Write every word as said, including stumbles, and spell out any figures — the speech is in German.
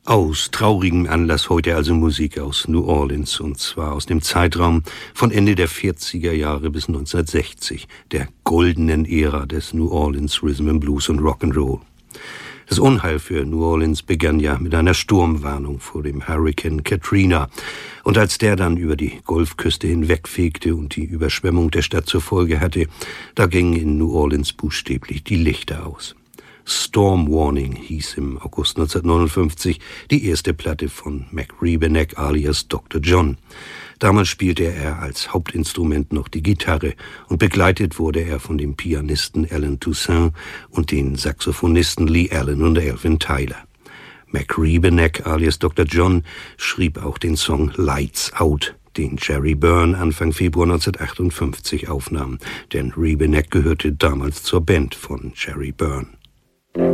Aus traurigem Anlass heute also Musik aus New Orleans, und zwar aus dem Zeitraum von Ende der vierziger Jahre bis neunzehnhundertsechzig, der goldenen Ära des New Orleans Rhythm and Blues und Rock'n'Roll. Das Unheil für New Orleans begann ja mit einer Sturmwarnung vor dem Hurrikan Katrina. Und als der dann über die Golfküste hinwegfegte und die Überschwemmung der Stadt zur Folge hatte, da gingen in New Orleans buchstäblich die Lichter aus. Storm Warning hieß im August neunzehnhundertneunundfünfzig die erste Platte von Mac Rebennack alias Doktor John. Damals spielte er als Hauptinstrument noch die Gitarre und begleitet wurde er von dem Pianisten Alan Toussaint und den Saxophonisten Lee Allen und Elvin Tyler. Mac Rebennack alias Doktor John schrieb auch den Song Lights Out, den Jerry Byrne Anfang Februar neunzehnhundertachtundfünfzig aufnahm, denn Rebennack gehörte damals zur Band von Jerry Byrne.